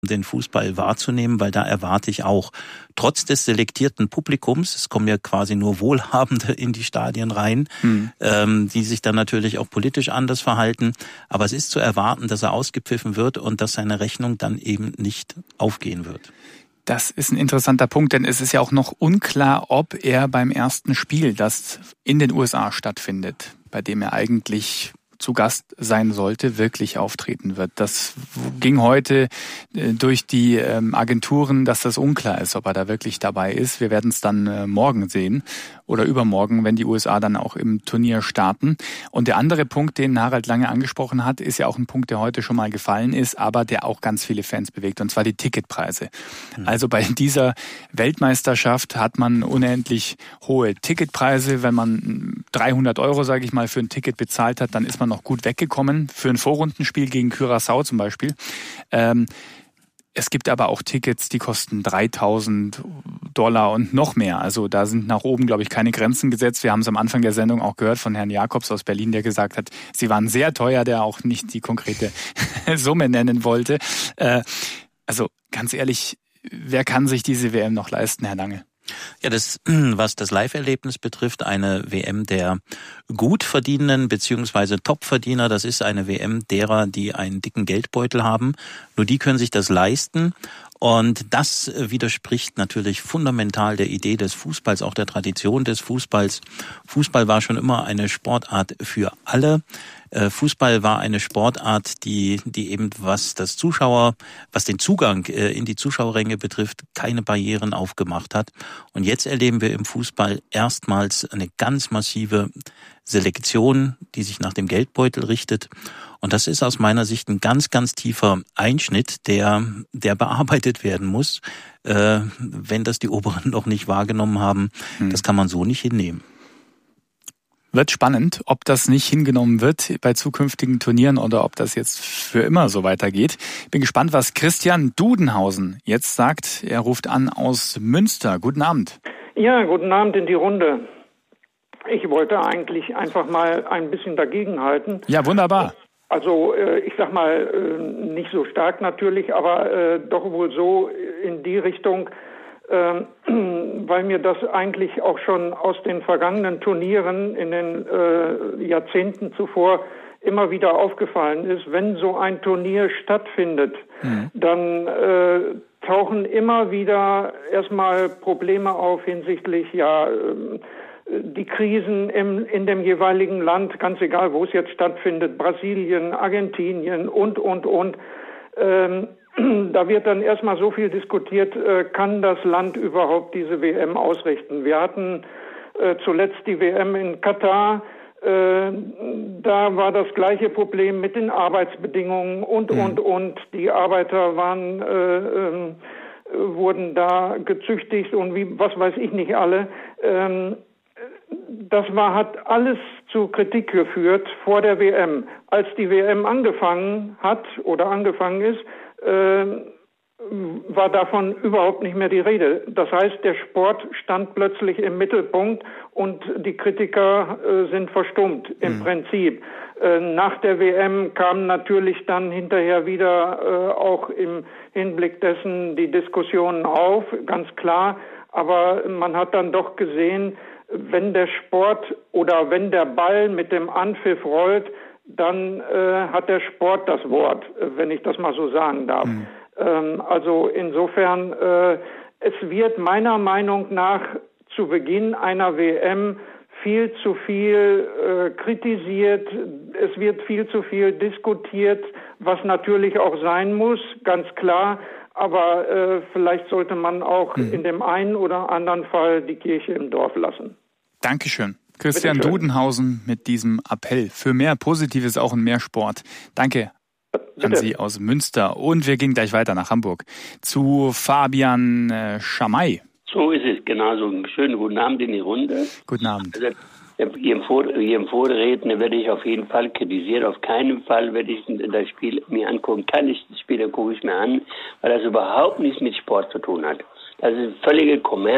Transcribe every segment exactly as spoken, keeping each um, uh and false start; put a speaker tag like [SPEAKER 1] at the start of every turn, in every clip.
[SPEAKER 1] den Fußball wahrzunehmen, weil da erwarte ich auch, trotz des selektierten Publikums, es kommen ja quasi nur Wohlhabende in die Stadien rein, hm. ähm, die sich dann natürlich auch politisch anders verhalten, aber es ist zu erwarten, dass er ausgepfiffen wird und dass seine Rechnung dann eben nicht aufgehen wird.
[SPEAKER 2] Das ist ein interessanter Punkt, denn es ist ja auch noch unklar, ob er beim ersten Spiel, das in den U S A stattfindet, bei dem er eigentlich zu Gast sein sollte, wirklich auftreten wird. Das ging heute durch die Agenturen, dass das unklar ist, ob er da wirklich dabei ist. Wir werden es dann morgen sehen oder übermorgen, wenn die U S A dann auch im Turnier starten. Und der andere Punkt, den Harald Lange angesprochen hat, ist ja auch ein Punkt, der heute schon mal gefallen ist, aber der auch ganz viele Fans bewegt, und zwar die Ticketpreise. Mhm. Also bei dieser Weltmeisterschaft hat man unendlich hohe Ticketpreise. Wenn man dreihundert Euro, sage ich mal, für ein Ticket bezahlt hat, dann ist man noch gut weggekommen, für ein Vorrundenspiel gegen Curaçao zum Beispiel. Ähm, es gibt aber auch Tickets, die kosten dreitausend Dollar und noch mehr. Also da sind nach oben, glaube ich, keine Grenzen gesetzt. Wir haben es am Anfang der Sendung auch gehört von Herrn Jakobs aus Berlin, der gesagt hat, sie waren sehr teuer, der auch nicht die konkrete Summe nennen wollte. Äh, also ganz ehrlich, wer kann sich diese W M noch leisten, Herr Lange?
[SPEAKER 1] Ja, das, was das Live-Erlebnis betrifft, eine W M der Gutverdienenden bzw. Topverdiener, das ist eine W M derer, die einen dicken Geldbeutel haben. Nur die können sich das leisten. Und das widerspricht natürlich fundamental der Idee des Fußballs, auch der Tradition des Fußballs. Fußball war schon immer eine Sportart für alle. Fußball war eine Sportart, die, die eben, was das Zuschauer, was den Zugang in die Zuschauerränge betrifft, keine Barrieren aufgemacht hat. Und jetzt erleben wir im Fußball erstmals eine ganz massive Selektion, die sich nach dem Geldbeutel richtet. Und das ist aus meiner Sicht ein ganz, ganz tiefer Einschnitt, der, der bearbeitet werden muss, äh, wenn das die Oberen noch nicht wahrgenommen haben. Hm. Das kann man so nicht hinnehmen.
[SPEAKER 2] Wird spannend, ob das nicht hingenommen wird bei zukünftigen Turnieren oder ob das jetzt für immer so weitergeht. Ich bin gespannt, was Christian Dudenhausen jetzt sagt. Er ruft an aus Münster. Guten Abend.
[SPEAKER 3] Ja, guten Abend in die Runde. Ich wollte eigentlich einfach mal ein bisschen dagegenhalten.
[SPEAKER 2] Ja, wunderbar.
[SPEAKER 3] Also ich sag mal, nicht so stark natürlich, aber doch wohl so in die Richtung, weil mir das eigentlich auch schon aus den vergangenen Turnieren in den äh, Jahrzehnten zuvor immer wieder aufgefallen ist. Wenn so ein Turnier stattfindet, mhm. dann äh, tauchen immer wieder erstmal Probleme auf hinsichtlich ja äh, die Krisen im, in dem jeweiligen Land, ganz egal, wo es jetzt stattfindet, Brasilien, Argentinien und, und, und. Ähm, Da wird dann erstmal so viel diskutiert, äh, kann das Land überhaupt diese W M ausrichten? Wir hatten äh, zuletzt die W M in Katar, äh, da war das gleiche Problem mit den Arbeitsbedingungen und, mhm. und, und. Die Arbeiter waren, äh, äh, wurden da gezüchtigt und wie, was weiß ich nicht alle. Ähm, das war, hat alles zu Kritik geführt vor der W M. Als die W M angefangen hat oder angefangen ist, Äh, war davon überhaupt nicht mehr die Rede. Das heißt, der Sport stand plötzlich im Mittelpunkt und die Kritiker äh, sind verstummt im mhm. Prinzip. Äh, nach der W M kam natürlich dann hinterher wieder äh, auch im Hinblick dessen die Diskussionen auf, ganz klar. Aber man hat dann doch gesehen, wenn der Sport oder wenn der Ball mit dem Anpfiff rollt, dann äh, hat der Sport das Wort, wenn ich das mal so sagen darf. Mhm. Ähm, also insofern, äh, es wird meiner Meinung nach zu Beginn einer W M viel zu viel äh, kritisiert, es wird viel zu viel diskutiert, was natürlich auch sein muss, ganz klar, aber äh, vielleicht sollte man auch mhm. in dem einen oder anderen Fall die Kirche im Dorf lassen.
[SPEAKER 2] Dankeschön. Christian Dudenhausen mit diesem Appell für mehr Positives auch und mehr Sport. Danke
[SPEAKER 3] Bitte.
[SPEAKER 2] An Sie aus Münster. Und wir gehen gleich weiter nach Hamburg zu Fabian äh, Schamay.
[SPEAKER 4] So ist es, genau so. Schönen guten Abend in die Runde.
[SPEAKER 2] Guten Abend.
[SPEAKER 4] Also, Ihrem, Vor Ihrem Vorredner werde ich auf jeden Fall kritisieren. Auf keinen Fall werde ich das Spiel mir angucken. Keine Spiele gucke ich mir an, weil das überhaupt nichts mit Sport zu tun hat. Das ist völliger Kommerz.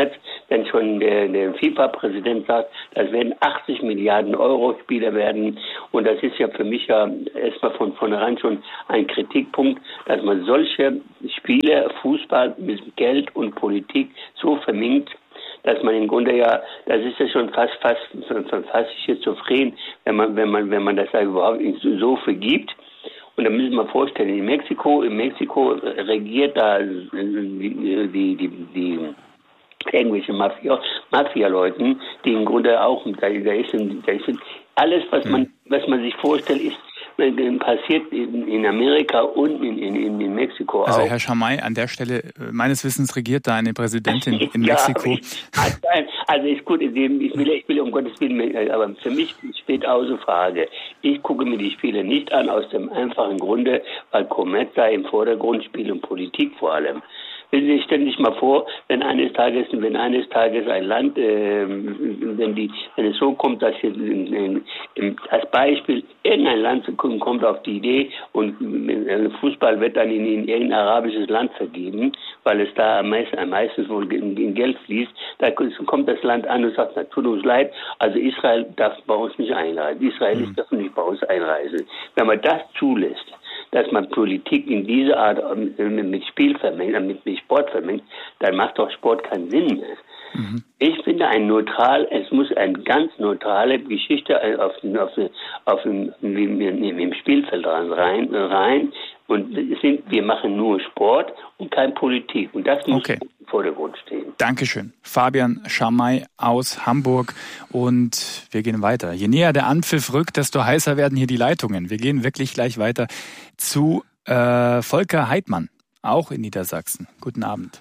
[SPEAKER 4] wenn schon der, der FIFA-Präsident sagt, das werden achtzig Milliarden Euro Spieler werden. Und das ist ja für mich ja erstmal von vornherein schon ein Kritikpunkt, dass man solche Spiele, Fußball mit Geld und Politik so vermengt, dass man im Grunde ja, das ist ja schon fast, fast, fast schizophren, wenn man, wenn man, wenn man das da überhaupt so vergibt. Und da müssen wir vorstellen, in Mexiko, in Mexiko regiert da die, die, die, die irgendwelche Mafia, Mafia-Leuten, die im Grunde auch, da, da ist, da ist alles, was man, was man sich vorstellt, ist, passiert in, in Amerika und in, in, in Mexiko
[SPEAKER 2] also
[SPEAKER 4] auch.
[SPEAKER 2] Herr Schamay, an der Stelle, meines Wissens regiert da eine Präsidentin in
[SPEAKER 4] ja,
[SPEAKER 2] Mexiko.
[SPEAKER 4] Ich, also ist gut, ich will, ich will um Gottes Willen, aber für mich steht außer Frage, ich gucke mir die Spiele nicht an, aus dem einfachen Grunde, weil Kommerz da im Vordergrund spielt und Politik vor allem. Ich stelle sich mal vor, wenn eines Tages, wenn eines Tages ein Land, äh, wenn die, wenn es so kommt, dass hier in, in, als Beispiel irgendein Land kommt auf die Idee und Fußball wird dann in, in irgendein arabisches Land vergeben, weil es da am meisten, am meisten wohl in, in Geld fließt, da kommt das Land an und sagt, na, tut uns leid, also Israel darf bei uns nicht einreisen, Israelis mhm. dürfen nicht bei uns einreisen. Wenn man das zulässt, dass man Politik in dieser Art mit Spiel vermengt, mit, mit Sport vermengt, dann macht doch Sport keinen Sinn mehr. Mhm. Ich finde ein neutral, es muss eine ganz neutrale Geschichte auf, auf, auf dem, im Spielfeld rein, rein und sind, wir machen nur Sport und keine Politik und das muss okay. im Vordergrund stehen.
[SPEAKER 2] Dankeschön. Fabian Schamay aus Hamburg und wir gehen weiter. Je näher der Anpfiff rückt, desto heißer werden hier die Leitungen. Wir gehen wirklich gleich weiter zu äh, Volker Heidmann, auch in Niedersachsen. Guten Abend.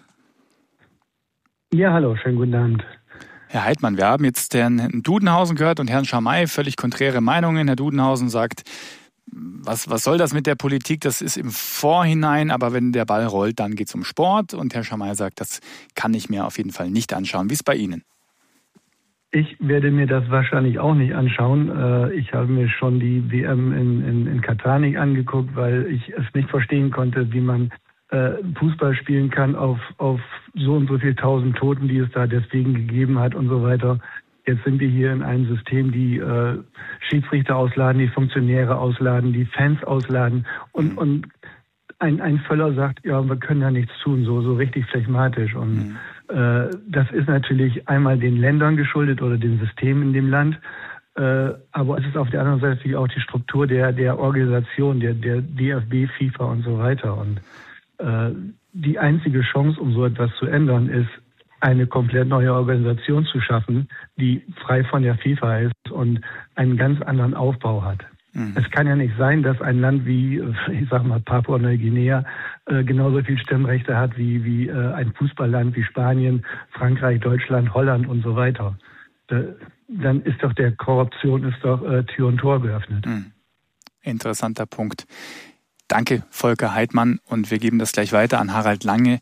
[SPEAKER 5] Ja, hallo, schönen guten Abend.
[SPEAKER 2] Herr Heidmann, wir haben jetzt Herrn Dudenhausen gehört und Herrn Schamay, völlig konträre Meinungen. Herr Dudenhausen sagt, was, was soll das mit der Politik? Das ist im Vorhinein, aber wenn der Ball rollt, dann geht es um Sport. Und Herr Schamay sagt, das kann ich mir auf jeden Fall nicht anschauen. Wie ist es bei Ihnen?
[SPEAKER 5] Ich werde mir das wahrscheinlich auch nicht anschauen. Ich habe mir schon die W M in, in, in Katar nicht angeguckt, weil ich es nicht verstehen konnte, wie man Fußball spielen kann auf, auf so und so viel tausend Toten, die es da deswegen gegeben hat und so weiter. Jetzt sind wir hier in einem System, die äh, Schiedsrichter ausladen, die Funktionäre ausladen, die Fans ausladen und, mhm. und ein, ein Völler sagt, ja, wir können da nichts tun, so, so richtig phlegmatisch. Und mhm. äh, das ist natürlich einmal den Ländern geschuldet oder dem System in dem Land. Äh, aber es ist auf der anderen Seite natürlich auch die Struktur der, der Organisation, der, der D F B, FIFA und so weiter. Und äh, die einzige Chance, um so etwas zu ändern, ist, eine komplett neue Organisation zu schaffen, die frei von der FIFA ist und einen ganz anderen Aufbau hat. Mhm. Es kann ja nicht sein, dass ein Land wie, ich sag mal, Papua-Neuguinea äh, genauso viel Stimmrechte hat wie, wie äh, ein Fußballland wie Spanien, Frankreich, Deutschland, Holland und so weiter. Da, dann ist doch der Korruption ist doch äh, Tür und Tor geöffnet.
[SPEAKER 2] Mhm. Interessanter Punkt. Danke, Volker Heidmann. Und wir geben das gleich weiter an Harald Lange.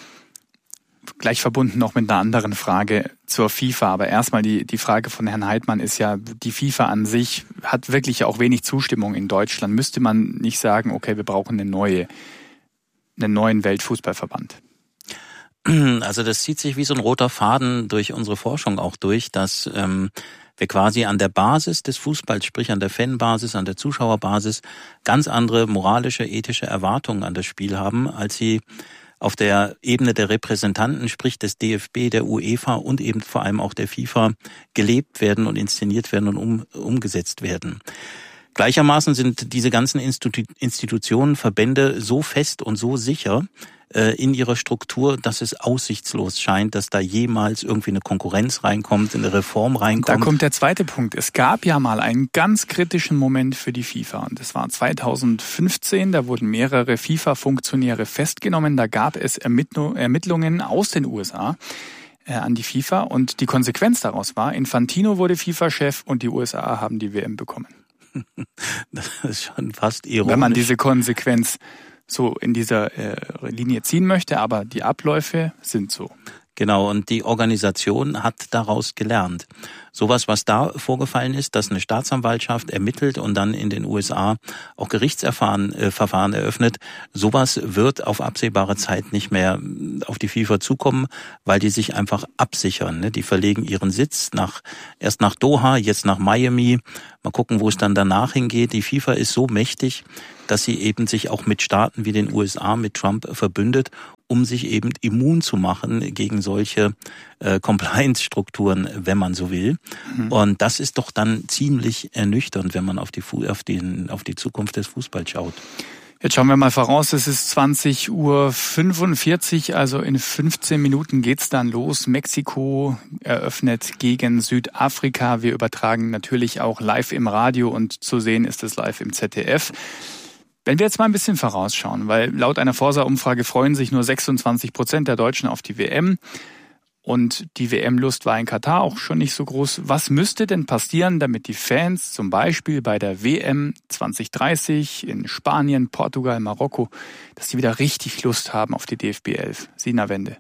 [SPEAKER 2] Gleich verbunden noch mit einer anderen Frage zur FIFA. Aber erstmal die, die Frage von Herrn Heidmann ist ja, die FIFA an sich hat wirklich auch wenig Zustimmung in Deutschland. Müsste man nicht sagen, okay, wir brauchen eine neue, einen neuen Weltfußballverband?
[SPEAKER 1] Also das zieht sich wie so ein roter Faden durch unsere Forschung auch durch, dass ähm, wir quasi an der Basis des Fußballs, sprich an der Fanbasis, an der Zuschauerbasis, ganz andere moralische, ethische Erwartungen an das Spiel haben, als sie auf der Ebene der Repräsentanten, sprich des D F B, der UEFA und eben vor allem auch der FIFA gelebt werden und inszeniert werden und um, umgesetzt werden. Gleichermaßen sind diese ganzen Institu- Institutionen, Verbände so fest und so sicher äh, in ihrer Struktur, dass es aussichtslos scheint, dass da jemals irgendwie eine Konkurrenz reinkommt, eine Reform reinkommt.
[SPEAKER 2] Da kommt der zweite Punkt. Es gab ja mal einen ganz kritischen Moment für die FIFA. Und das war zweitausendfünfzehn, da wurden mehrere FIFA-Funktionäre festgenommen. Da gab es Ermittl- Ermittlungen aus den U S A äh, an die FIFA. Und die Konsequenz daraus war, Infantino wurde FIFA-Chef und die U S A haben die W M bekommen.
[SPEAKER 1] Das ist schon fast ironisch.
[SPEAKER 2] Wenn man diese Konsequenz so in dieser äh, Linie ziehen möchte, aber die Abläufe sind so.
[SPEAKER 1] Genau, und die Organisation hat daraus gelernt. Sowas, was da vorgefallen ist, dass eine Staatsanwaltschaft ermittelt und dann in den U S A auch Gerichtsverfahren äh, Verfahren eröffnet, sowas wird auf absehbare Zeit nicht mehr auf die FIFA zukommen, weil die sich einfach absichern. Ne? Die verlegen ihren Sitz nach erst nach Doha, jetzt nach Miami. Mal gucken, wo es dann danach hingeht. Die FIFA ist so mächtig, dass sie eben sich auch mit Staaten wie den U S A, mit Trump verbündet, um sich eben immun zu machen gegen solche äh, Compliance-Strukturen, wenn man so will. Mhm. Und das ist doch dann ziemlich ernüchternd, wenn man auf die, auf den, auf die Zukunft des Fußballs schaut.
[SPEAKER 2] Jetzt schauen wir mal voraus, es ist zwanzig Uhr fünfundvierzig, also in fünfzehn Minuten geht's dann los. Mexiko eröffnet gegen Südafrika. Wir übertragen natürlich auch live im Radio und zu sehen ist es live im Z D F. Wenn wir jetzt mal ein bisschen vorausschauen, weil laut einer Forsa-Umfrage freuen sich nur sechsundzwanzig Prozent der Deutschen auf die W M und die W M-Lust war in Katar auch schon nicht so groß. Was müsste denn passieren, damit die Fans zum Beispiel bei der W M zwanzig dreißig in Spanien, Portugal, Marokko, dass die wieder richtig Lust haben auf die D F B elf? Sina Wende.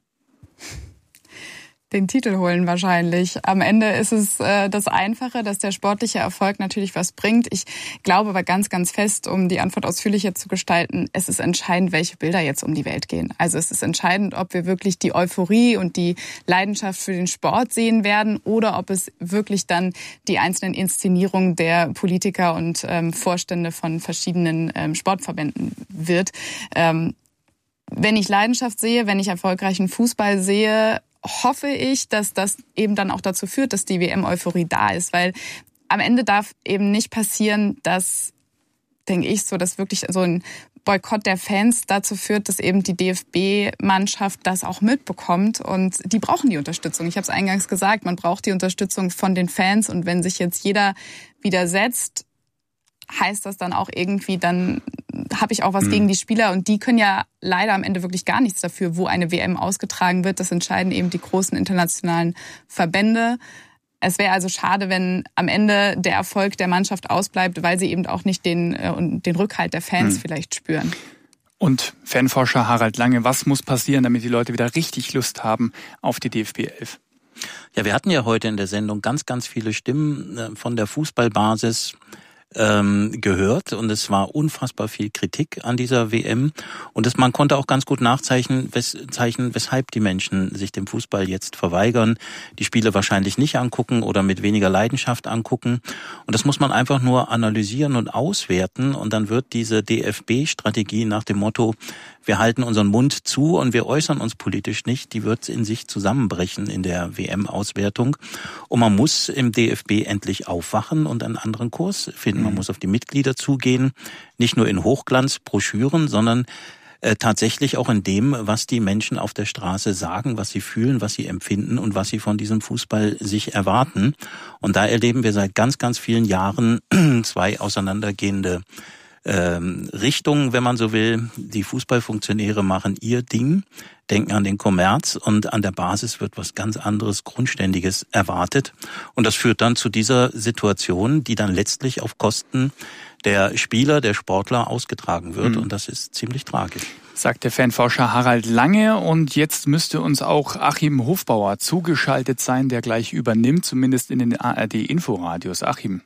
[SPEAKER 6] Den Titel holen wahrscheinlich. Am Ende ist es äh, das Einfache, dass der sportliche Erfolg natürlich was bringt. Ich glaube aber ganz, ganz fest, um die Antwort ausführlicher zu gestalten, es ist entscheidend, welche Bilder jetzt um die Welt gehen. Also es ist entscheidend, ob wir wirklich die Euphorie und die Leidenschaft für den Sport sehen werden oder ob es wirklich dann die einzelnen Inszenierungen der Politiker und ähm, Vorstände von verschiedenen ähm, Sportverbänden wird. Ähm, wenn ich Leidenschaft sehe, wenn ich erfolgreichen Fußball sehe, hoffe ich, dass das eben dann auch dazu führt, dass die W M-Euphorie da ist. Weil am Ende darf eben nicht passieren, dass, denke ich, so, dass wirklich so ein Boykott der Fans dazu führt, dass eben die D F B-Mannschaft das auch mitbekommt. Und die brauchen die Unterstützung. Ich habe es eingangs gesagt, man braucht die Unterstützung von den Fans. Und wenn sich jetzt jeder widersetzt, heißt das dann auch irgendwie, dann habe ich auch was mhm. gegen die Spieler und die können ja leider am Ende wirklich gar nichts dafür, wo eine W M ausgetragen wird. Das entscheiden eben die großen internationalen Verbände. Es wäre also schade, wenn am Ende der Erfolg der Mannschaft ausbleibt, weil sie eben auch nicht den, äh, den Rückhalt der Fans mhm. vielleicht spüren.
[SPEAKER 2] Und Fanforscher Harald Lange, was muss passieren, damit die Leute wieder richtig Lust haben auf die D F B elf?
[SPEAKER 1] Ja, wir hatten ja heute in der Sendung ganz, ganz viele Stimmen von der Fußballbasis ähm, gehört und es war unfassbar viel Kritik an dieser W M und das, man konnte auch ganz gut nachzeichnen, wes, zeichnen, weshalb die Menschen sich dem Fußball jetzt verweigern, die Spiele wahrscheinlich nicht angucken oder mit weniger Leidenschaft angucken und das muss man einfach nur analysieren und auswerten und dann wird diese D F B-Strategie nach dem Motto, wir halten unseren Mund zu und wir äußern uns politisch nicht, die wird in sich zusammenbrechen in der W M-Auswertung und man muss im D F B endlich aufwachen und einen anderen Kurs finden. Man muss auf die Mitglieder zugehen, nicht nur in Hochglanzbroschüren, sondern äh, tatsächlich auch in dem, was die Menschen auf der Straße sagen, was sie fühlen, was sie empfinden und was sie von diesem Fußball sich erwarten. Und da erleben wir seit ganz, ganz vielen Jahren zwei auseinandergehende ähm, Richtungen, wenn man so will. Die Fußballfunktionäre machen ihr Ding, denken an den Kommerz und an der Basis wird was ganz anderes, Grundständiges erwartet. Und das führt dann zu dieser Situation, die dann letztlich auf Kosten der Spieler, der Sportler ausgetragen wird. Mhm. Und das ist ziemlich tragisch.
[SPEAKER 2] Sagt der Fanforscher Harald Lange. Und jetzt müsste uns auch Achim Hofbauer zugeschaltet sein, der gleich übernimmt, zumindest in den A R D-Inforadios. Achim.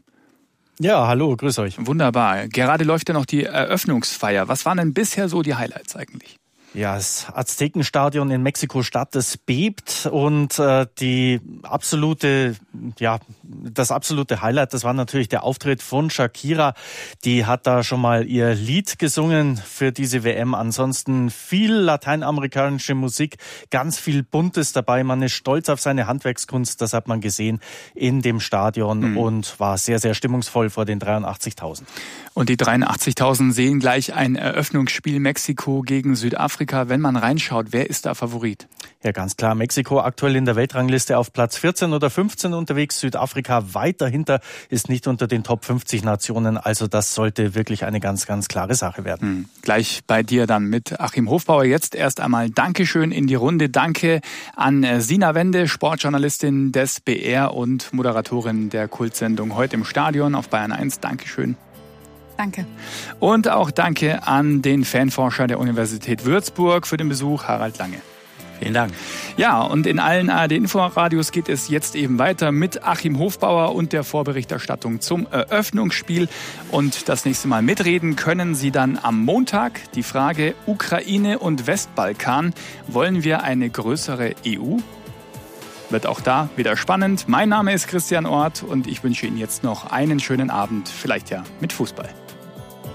[SPEAKER 7] Ja, hallo, grüß euch.
[SPEAKER 2] Wunderbar. Gerade läuft ja noch die Eröffnungsfeier. Was waren denn bisher so die Highlights eigentlich?
[SPEAKER 7] Ja, das Aztekenstadion in Mexiko-Stadt, das bebt und äh, die absolute, ja, das absolute Highlight, das war natürlich der Auftritt von Shakira. Die hat da schon mal ihr Lied gesungen für diese W M. Ansonsten viel lateinamerikanische Musik, ganz viel Buntes dabei. Man ist stolz auf seine Handwerkskunst, das hat man gesehen in dem Stadion mhm. und war sehr, sehr stimmungsvoll vor den dreiundachtzigtausend.
[SPEAKER 2] Und die dreiundachtzigtausend sehen gleich ein Eröffnungsspiel Mexiko gegen Südafrika. Wenn man reinschaut, wer ist da Favorit?
[SPEAKER 7] Ja, ganz klar. Mexiko aktuell in der Weltrangliste auf Platz vierzehn oder fünfzehn unterwegs. Südafrika weit dahinter, ist nicht unter den Top fünfzig Nationen. Also das sollte wirklich eine ganz, ganz klare Sache werden.
[SPEAKER 2] Hm. Gleich bei dir dann mit Achim Hofbauer. Jetzt erst einmal Dankeschön in die Runde. Danke an Sina Wende, Sportjournalistin des B R und Moderatorin der Kultsendung Heute im Stadion auf Bayern eins. Dankeschön.
[SPEAKER 6] Danke.
[SPEAKER 2] Und auch danke an den Fanforscher der Universität Würzburg für den Besuch, Harald Lange.
[SPEAKER 1] Vielen Dank.
[SPEAKER 2] Ja, und in allen A R D-Inforadios geht es jetzt eben weiter mit Achim Hofbauer und der Vorberichterstattung zum Eröffnungsspiel. Und das nächste Mal mitreden können Sie dann am Montag. Die Frage Ukraine und Westbalkan. Wollen wir eine größere E U? Wird auch da wieder spannend. Mein Name ist Christian Orth und ich wünsche Ihnen jetzt noch einen schönen Abend, vielleicht ja mit Fußball.